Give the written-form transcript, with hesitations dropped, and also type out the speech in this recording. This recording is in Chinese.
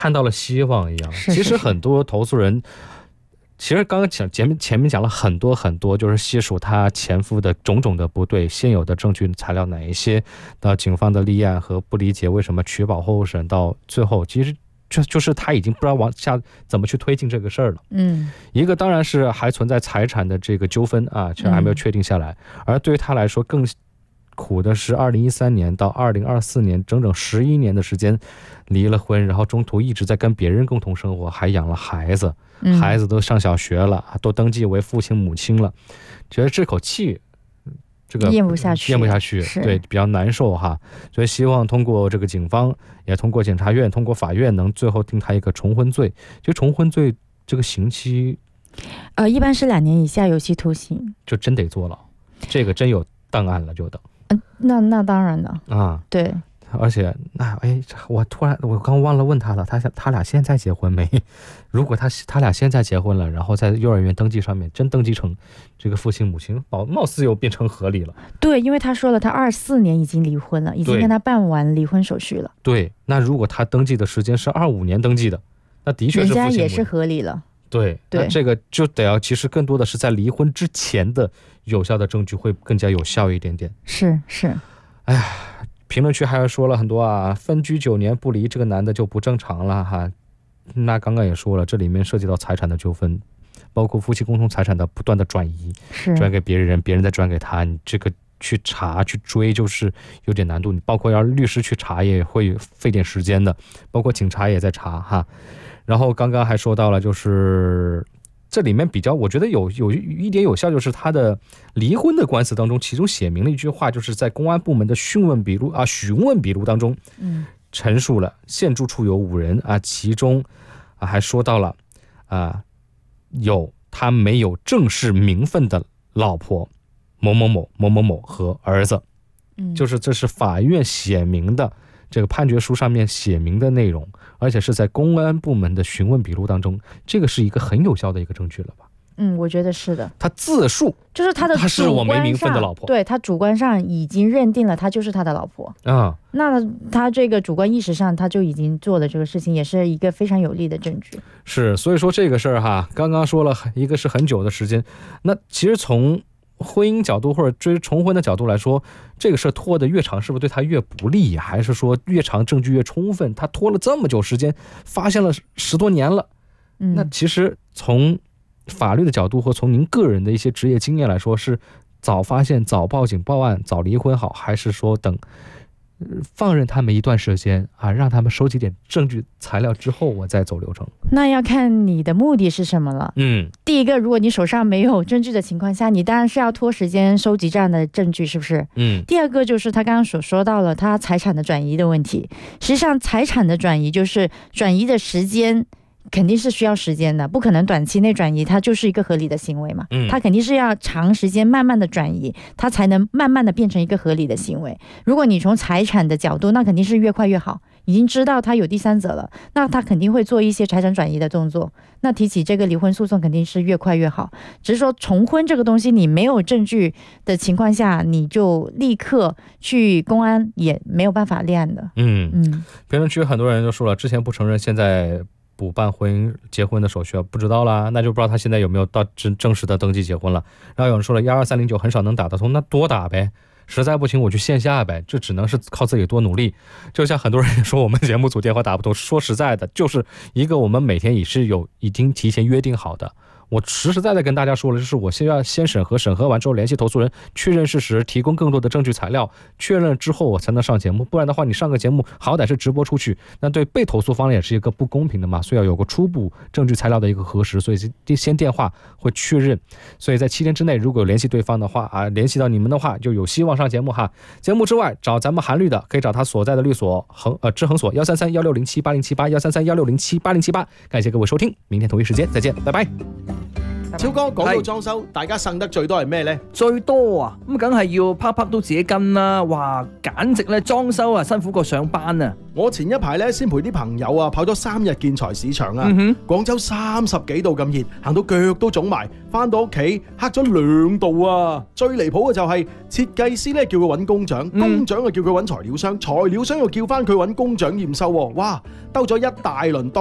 看到了希望一样。其实很多投诉人，其实刚刚前面讲了很多很多，就是细数他前夫的种种的不对，现有的证据材料哪一些，到警方的立案和不理解为什么取保候审，到最后其实就是他已经不知道往下怎么去推进这个事儿了。一个当然是还存在财产的这个纠纷啊，其实还没有确定下来。而对于他来说更苦的是2013年到2024年整整11年的时间离了婚，然后中途一直在跟别人共同生活，还养了孩子，孩子都上小学了，都登记为父亲母亲了，觉得这口气这个咽不下去， 对，比较难受哈。所以希望通过这个警方，也通过检察院，通过法院，能最后定他一个重婚罪。就重婚罪这个刑期一般是2年以下有期徒刑，就真得坐牢，这个真有档案了就等。 那当然了啊， 对。 而且我刚忘了问他了，他俩现在结婚没？如果他俩现在结婚了，然后在幼儿园登记上面真登记成这个父亲母亲，貌似又变成合理了。 对，因为他说了他24年已经离婚了，已经跟他办完离婚手续了。 对，那如果他登记的时间是25年登记的，那的确是父亲母亲，人家也是合理了。 对，那这个就得要，其实更多的是在离婚之前的有效的证据会更加有效一点点。 是， 哎呀，评论区还说了很多啊，分居9年不离，这个男的就不正常了哈。那刚刚也说了，这里面涉及到财产的纠纷，包括夫妻共同财产的不断的转移，转给别人，别人再转给他，你这个去查去追就是有点难度。你包括要律师去查也会费点时间的，包括警察也在查哈。然后刚刚还说到了，就是这里面比较我觉得有一点有效，就是他的离婚的官司当中，其中写明了一句话，就是在公安部门的询问笔录当中陈述了现住处有5人啊，其中还说到了有他没有正式名分的老婆某某某某某某和儿子，就是这是法院写明的，这个判决书上面写明的内容，而且是在公安部门的询问笔录当中，这个是一个很有效的一个证据了吧？ 我觉得是的。他自述就是他是我没名分的老婆， 对，他主观上已经认定了他就是他的老婆啊。 那他这个主观意识上他就已经做了这个事情，也是一个非常有力的证据。 是，所以说这个事儿哈，刚刚说了一个是很久的时间，那其实从婚姻角度或者追重婚的角度来说，这个事儿拖得越长是不是对他越不利，还是说越长证据越充分？他拖了这么久时间，发现了10多年了，那其实从法律的角度或从您个人的一些职业经验来说，是早发现早报警报案早离婚好，还是说等放任他们一段时间啊，让他们收集点证据材料之后我再走流程？ 那要看你的目的是什么了。第一个，如果你手上没有证据的情况下，你当然是要拖时间收集这样的证据，是不是？第二个就是他刚刚所说到了他财产的转移的问题。实际上财产的转移就是转移的时间肯定是需要时间的，不可能短期内转移，它就是一个合理的行为嘛。它肯定是要长时间慢慢的转移，它才能慢慢的变成一个合理的行为。如果你从财产的角度，那肯定是越快越好。已经知道他有第三者了，那他肯定会做一些财产转移的动作，那提起这个离婚诉讼肯定是越快越好。只是说重婚这个东西，你没有证据的情况下，你就立刻去公安也没有办法立案的。 评论区很多人就说了，之前不承认，现在补办结婚的手续不知道啦，那就不知道他现在有没有到正式的登记结婚了。然后有人说了12309很少能打得通，那多打呗，实在不行我去线下呗，这只能是靠自己多努力。就像很多人说我们节目组电话打不通，说实在的，就是一个我们每天也是已经提前约定好的。我实在的跟大家说了，就是我先要先审核完之后联系投诉人确认事实，提供更多的证据材料，确认之后我才能上节目，不然的话你上个节目好歹是直播出去，那对被投诉方也是一个不公平的嘛，所以要有个初步证据材料的一个核实，所以先电话会确认，所以在7天之内如果有联系对方的话联系到你们的话就有希望上节目哈。节目之外找咱们韩律的可以找他所在的律所知恒所13316078078 13316078078。感谢各位收听，明天同一时间再见，拜拜。 超哥講到裝修，大家呻得最多係咩呢？ 最多啊，咁梗係要啪啪都自己跟啦。哇，簡直咧裝修啊辛苦過上班啊！ 我前一排咧先陪啲朋友啊跑咗3日建材市場啊，廣州30幾度咁熱，行到腳都腫埋，翻到屋企黑咗2度啊！最離譜嘅就係設計師咧叫佢揾工長，工長又叫佢揾材料商，材料商又叫翻佢揾工長驗收，哇，兜咗一大輪。